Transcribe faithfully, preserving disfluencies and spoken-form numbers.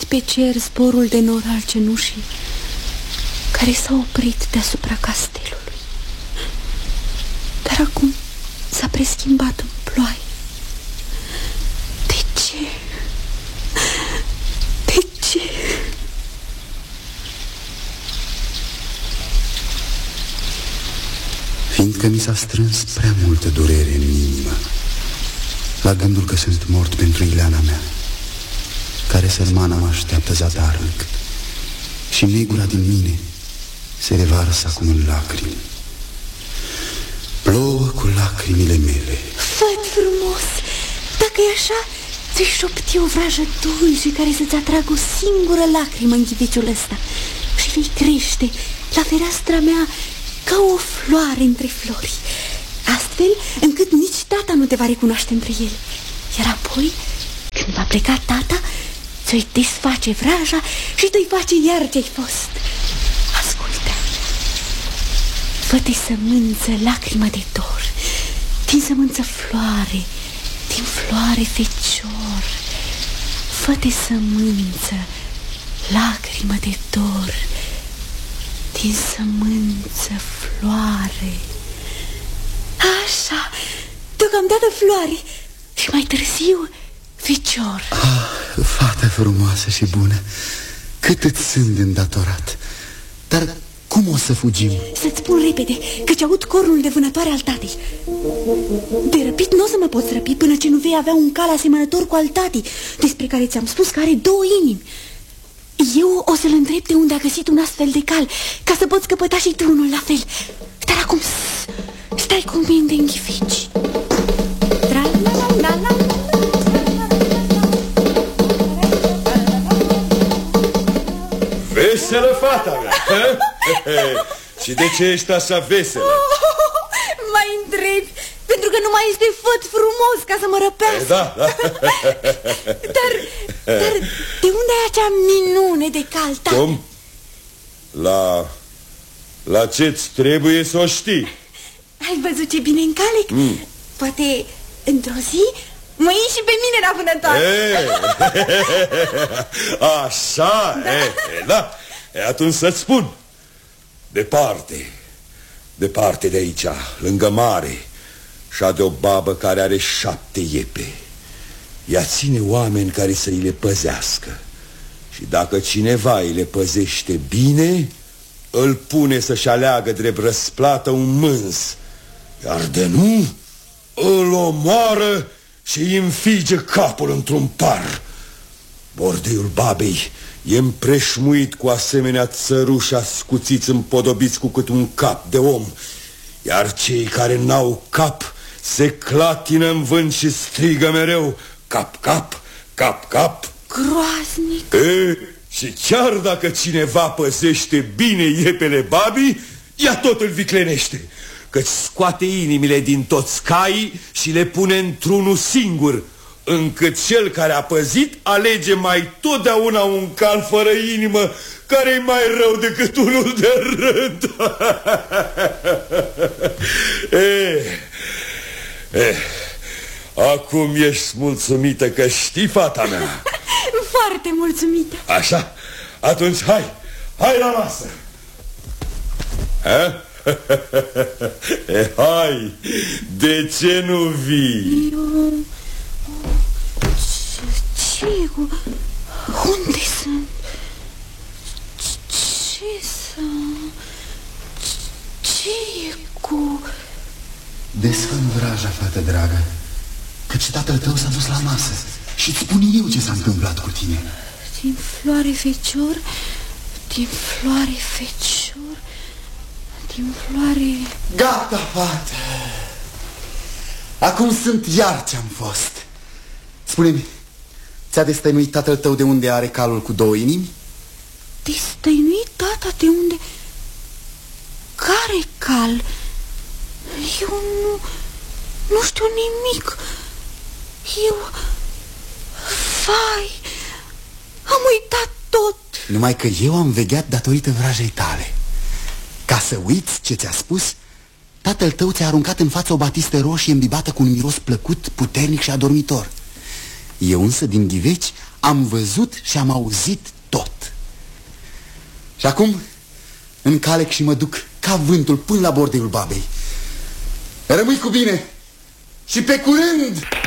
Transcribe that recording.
pe cer zborul de nor al cenușii care s-a oprit deasupra castelului. Dar acum s-a preschimbat în ploaie. De ce? De ce? Fiindcă mi s-a strâns prea multă durere în inimă la gândul că sunt mort pentru Ileana mea, care sărmana mă așteaptă zadarnic, și negura din mine se revarsă acum în lacrimi. Plouă cu lacrimile mele. Făt frumos, dacă e așa, ți-i șopti o vrajă dulce care să-ți atragă o singură lacrimă în ghiveciul ăsta și vei crește la fereastra mea ca o floare între flori, astfel încât nici tata nu te va recunoaște între ele. Iar apoi, când va pleca tata, ți-o-i desface vraja și te-i face iar ce-ai fost. Ascultă, fă-te sămânță lacrimă de dor, din sămânță floare, din floare fecior. Fă-te sămânță lacrimă de dor, din sămânță floare. Așa, deocamdată floare și mai târziu fecior. Ah, fată frumoasă și bună, cât îți sunt de îndatorat. Dar cum o să fugim? Să-ți spun repede, căci aud cornul de vânătoare al tatei. De răpit nu o să mă poți răpi până ce nu vei avea un cal asemănător cu al tatei, despre care ți-am spus că are două inimi. Eu o să-l întreb de unde a găsit un astfel de cal, ca să poți căpăta și tu unul la fel. Dar acum stai cu mine de înghifici. Veselă, fata mea! Și de ce ești așa veselă? Oh, mai întrebi, pentru că nu mai este făt frumos ca să mă răpească. Da, da. Dar, dar de unde ai acea minune de cal, tată? Cum? La... La ce-ți trebuie să o știi? Ai văzut ce bine încalec? Mm. Poate într-o zi mă iei și pe mine la vânătoare. Așa, da. E, da. E, atunci să-ți spun. Departe, departe de aici, lângă mare, șade o babă care are șapte iepe. Ea ține oameni care să îi le păzească. Și dacă cineva îi le păzește bine, îl pune să-și aleagă drept răsplată un mâns. Iar de nu, îl omoară și îi înfige capul într-un par. Bordeiul babei e împreșmuit cu asemenea țăruși ascuțiți împodobiți cu cât un cap de om. Iar cei care n-au cap se clatină în vânt și strigă mereu: cap, cap, cap, cap. Groaznic. E, și chiar dacă cineva păzește bine iepele babii, ea tot îl viclenește, căci scoate inimile din toți caii și le pune într-unul singur, încât cel care a păzit alege mai totdeauna un cal fără inimă, care e mai rău decât unul de rând. e, e, acum ești mulțumită că știi, fata mea? Foarte mulțumită. Așa? Atunci hai, hai la masă. Ha? E, hai, de ce nu vii? Eu... Ce, ce, unde sunt? Ce să... Ce e cu... Desfă-mi vraja, fată dragă, căci tatăl tău s-a dus la masă și îți spun eu ce s-a întâmplat cu tine. Din floare fecior, din floare fecior, din floare... Gata, fată. Acum sunt iar ce-am fost. Spune-mi, ți-a destăinuit tatăl tău de unde are calul cu două inimi? Destăinuit tata de unde... Care cal? Eu nu... Nu știu nimic. Eu... Vai... Am uitat tot. Numai că eu am vegheat datorită vrajei tale. Ca să uiți ce ți-a spus, tatăl tău ți-a aruncat în față o batistă roșie îmbibată cu un miros plăcut, puternic și adormitor. Eu însă din Ghiveci am văzut și am auzit tot. Și acum încalec și mă duc ca vântul până la bordeiul babei. Rămâi cu bine și pe curând!